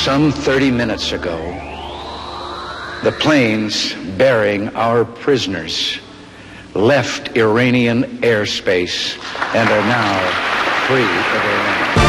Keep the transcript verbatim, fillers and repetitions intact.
Some thirty minutes ago, the planes bearing our prisoners left Iranian airspace and are now free of Iran.